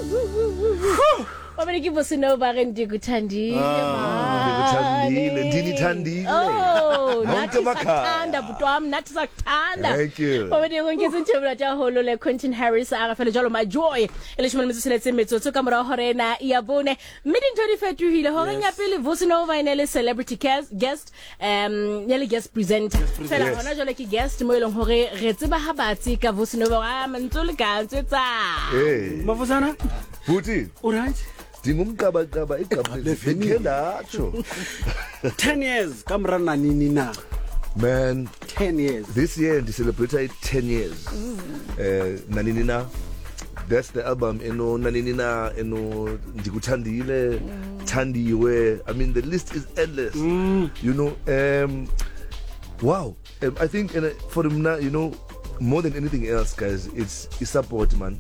Wabona ke Bosenova re ndikuthandile ndinithandile nathi sakuthanda butwami nathi sakuthanda thank you wabona ngongeza inthebula tja holo le Quentin Harris a fela jalo my joy elishimela metsotso metsotso ka mora horena ya bone mmedinto di fetohile hore nya pele Bosenova ine le celebrity guest le guest presenter fela hona jalo ke guest mo eleng hore re tseba ha batsi ka Bosenova wa mantsole ka tsetsa Mafusana Buti all right Dingumqaba igama lefindacho 10 years kamrana nini na man 10 years this year and celebrate 10 years nanini na that's the album nanini na ndikuthandile thandiwe I mean the list is endless you know wow I think for him now you know more than anything else guys it's support man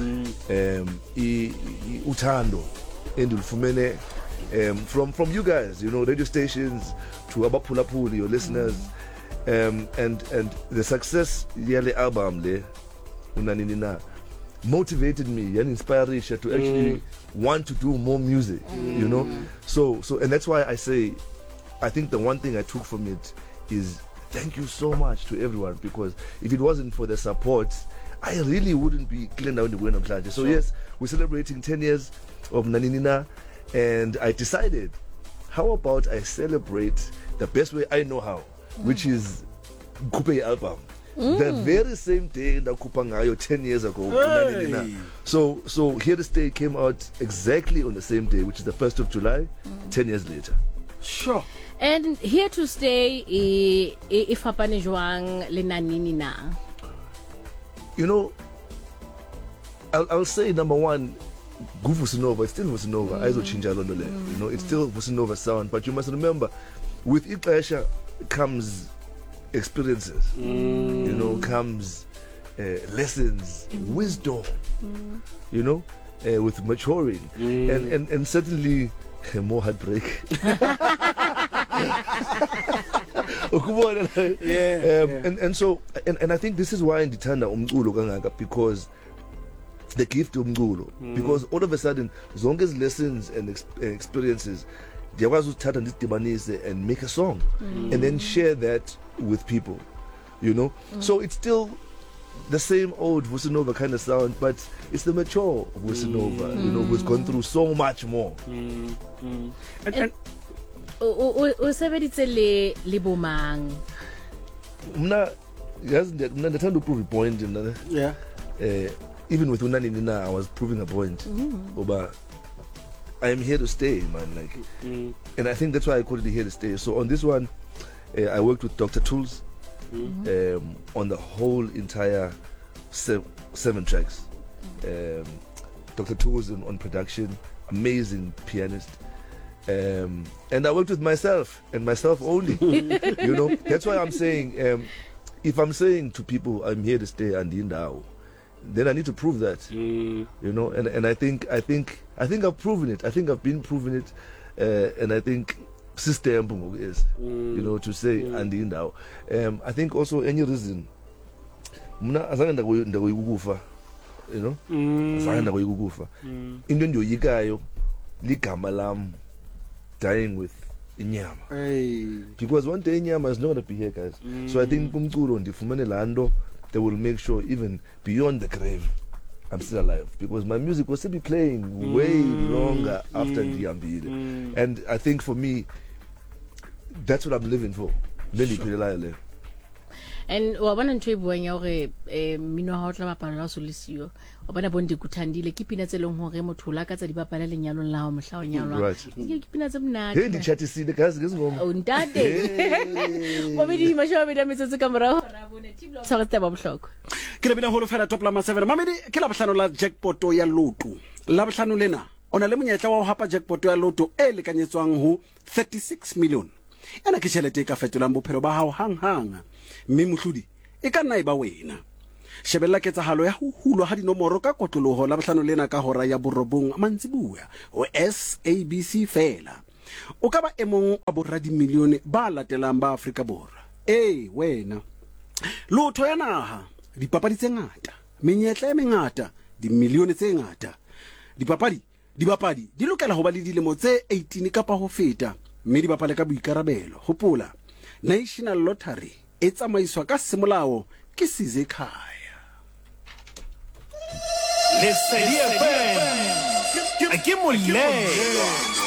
uthando endulifumene from you guys you know radio stations to abaphulaphuli your listeners and the success yale album le unanini na motivated me and inspired to actually want to do more music you know so and that's why I say I think the one thing I took from it is thank you so much to everyone because if it wasn't for the support I really wouldn't be clean down the way of Mhlanje. So yes, we're celebrating 10 years of Naninina and I decided how about I celebrate the best way I know how which is Kupe album the very same day that Kupangayo 10 years ago Naninina. So Here to Stay came out exactly on the same day which is the 1st of July 10 years later. Sure. And Here to Stay ifapane jwang le Naninina. You know, I'll say number one, Bosenova, it's still Bosenova. Aizo chinja londole. You know, it's still Bosenova sound. But you must remember, with Ixesha comes experiences. You know, comes lessons, wisdom. You know, with maturing, and certainly more heartbreak. And so I think this is why ndithanda umculo kangaka because the gift umculo because all of a sudden zonke ezi lessons and experiences ndiyakwazi ukuthatha ndidibanise and make a song and then share that with people you know so it's still the same old Bosenova kind of sound but it's the mature Bosenova you know who's gone through so much more and usebeditse le bomang mna yazi ndathanda uprove a point yeah even with Unaninina I was proving a point oba I am here to stay man like and I think that's why I called it Here to Stay. So on this one I worked with Dr. Tools on the whole entire 7 tracks. Dr. Tools on production, amazing pianist. And I worked with myself and myself only. You know, that's why I'm saying if I'm saying to people I'm here to stay and now, then I need to prove that. You know, and I think I've proven it. I think I've been proving it, and I think system is you know to say and now. I think also any reason. Mna azange ndakuyibufa, you know, azange ndakuyibufa. Into ndoyikayo ligama lam. Dying with inyama because one day inyama is not going to be here guys so I think kumculo ndifumene lando they will make sure even beyond the grave I'm still alive because my music will still be playing way longer after ndihambile and I think for me that's what I'm living for le and wabona ntwe buanya hore mino ha o tla bapala la solisiyo wabona bondi kuthandile ke pina tseleng hore motho la ka tsa di bapala lenyalong la ho mohla o nyalwa ke pina tse mnate hey ndichatisile guys ngizingoma o ntate wabedi mashawa beda metsotso ka mora hora bone tiblo sa tsa ba bohloko ke le bina holo fela top la ma 7 mamedi ke la bohlano la jackpot ya loto la bohlano lena ona le monyetla wa ho hapa jackpot ya loto e lekanyetswang ho 36 million ena ke tšhelete ka fetolang bophelo ba hao hang mme mohlodi e ka nna e ba wena shebella ketsahalo ya ho hulwa ha dinomoro ka kotloloho la bohlano lena ka hora ya borobong mantsibuya o SABC fela o ka ba emong a boradi milione ba latelang ba Afrika Borwa wena lotho ya naha dipapadi tse ngata menyetla e mengata dimilione tse ngata dibapadi di lokela ho ba le dilemo tse 18 kapa ho feta mme di bapale ka boikarabelo. Hopola, National Lottery e tsamaiswa ka semolao ke Sizekhaya. Lesedi FM ke moleng